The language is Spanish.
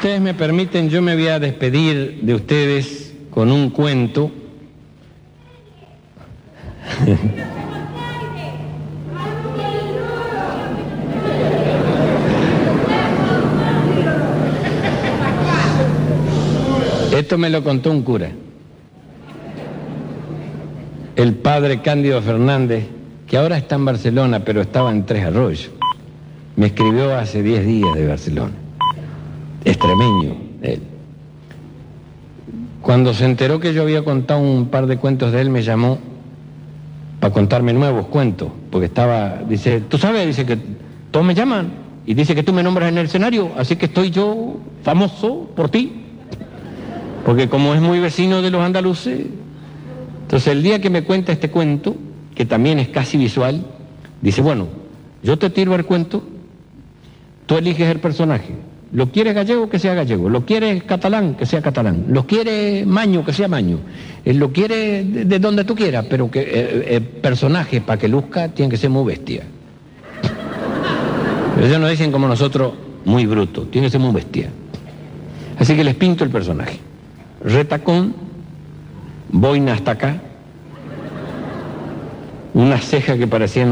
ustedes me permiten, yo me voy a despedir de ustedes con un cuento. Esto me lo contó un cura, el padre Cándido Fernández, que ahora está en Barcelona, pero estaba en Tres Arroyos. Me escribió hace 10 días de Barcelona. Extremeño, él. Cuando se enteró que yo había contado un par de cuentos de él, me llamó para contarme nuevos cuentos, porque estaba, dice, tú sabes, dice que todos me llaman, y dice que tú me nombras en el escenario, así que estoy yo famoso por ti, porque como es muy vecino de los andaluces. Entonces el día que me cuenta este cuento, que también es casi visual, dice, bueno, yo te tiro el cuento, tú eliges el personaje. ¿Lo quieres gallego? Que sea gallego. ¿Lo quieres catalán? Que sea catalán. ¿Lo quieres maño? Que sea maño. ¿Lo quieres de donde tú quieras? Pero que el personaje, para que luzca, tiene que ser muy bestia. Pero ellos nos dicen como nosotros, muy bruto. Tiene que ser muy bestia. Así que les pinto el personaje. Retacón, boina hasta acá, una ceja que parecían